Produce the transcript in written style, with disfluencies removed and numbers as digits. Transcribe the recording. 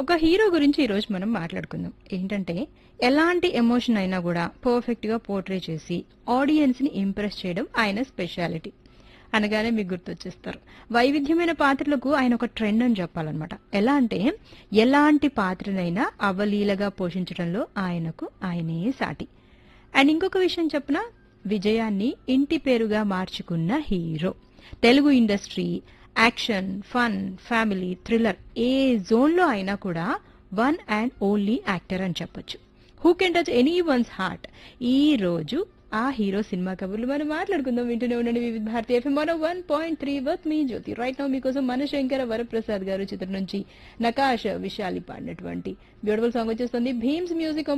ఒక హీరో గురించి ఈ రోజు మనం మాట్లాడుకుందాం. ఏంటంటే ఎలాంటి ఎమోషన్ అయినా కూడా పర్ఫెక్ట్ గా పోర్ట్రే చేసి ఆడియన్స్ ని ఇంప్రెస్ చేయడం ఆయన స్పెషాలిటీ. అనగానే మీకు గుర్తొచ్చేస్తారు. వైవిధ్యమైన పాత్రలకు ఆయన ఒక ట్రెండ్ అని చెప్పాలన్నమాట. ఎలా అంటే ఎలాంటి పాత్రనైనా అవలీలగా పోషించడంలో ఆయనే సాటి. అండ్ ఇంకొక విషయం చెప్పిన విజయాన్ని ఇంటి పేరుగా మార్చుకున్న hero. Telugu industry action, fun, family, thriller ఏ జోన్ లో అయినా కూడా వన్ అండ్ ఓన్లీ యాక్టర్ అని చెప్పొచ్చు. Who can touch any once heart. ఈ రోజు ఆ హీరో సినిమా కబుర్లు మనం మాట్లాడుకుందాం. వింటూనే ఉండండి వివిధ Bharati FM 101.3 with me Jyothi. Right now మీకోసం మనశంకర వరప్రసాద్ గారు చిత్రం నుంచి నకాష్ విశాలి పాడినటువంటి బ్యూటిఫుల్ సాంగ్ వచ్చేస్తుంది. భీమ్స్ మ్యూజిక్